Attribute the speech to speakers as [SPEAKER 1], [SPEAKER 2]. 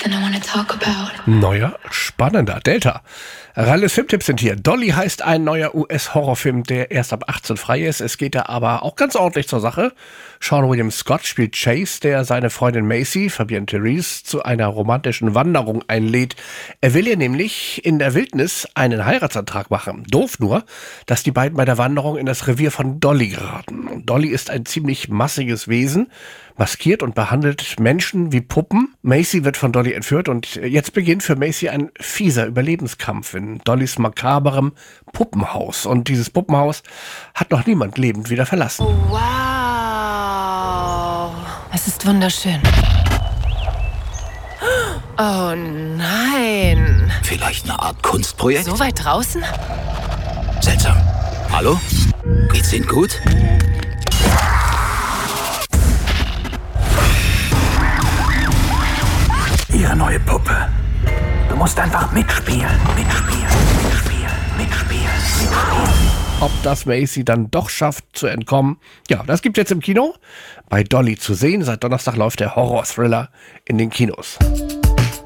[SPEAKER 1] something I want to talk about.
[SPEAKER 2] Neuer, spannender Delta. Ralles Filmtipps sind hier. Dolly heißt ein neuer US-Horrorfilm, der erst ab 18 frei ist. Es geht da aber auch ganz ordentlich zur Sache. Sean William Scott spielt Chase, der seine Freundin Macy, Fabienne Therese, zu einer romantischen Wanderung einlädt. Er will ihr nämlich in der Wildnis einen Heiratsantrag machen. Doof nur, dass die beiden bei der Wanderung in das Revier von Dolly geraten. Und Dolly ist ein ziemlich massiges Wesen, maskiert und behandelt Menschen wie Puppen. Macy wird von Dolly entführt und jetzt beginnt für Macy ein fieser Überlebenskampf in Dollys makaberem Puppenhaus. Und dieses Puppenhaus hat noch niemand lebend wieder verlassen.
[SPEAKER 1] Oh, wow. Es ist wunderschön. Oh nein.
[SPEAKER 3] Vielleicht eine Art Kunstprojekt?
[SPEAKER 1] So weit draußen?
[SPEAKER 3] Seltsam. Hallo? Geht's Ihnen gut? Ihre neue Puppe. Du musst einfach mitspielen.
[SPEAKER 2] Ob das Macy dann doch schafft zu entkommen, ja, das gibt's jetzt im Kino. Bei Dolly zu sehen. Seit Donnerstag läuft der Horror-Thriller in den Kinos.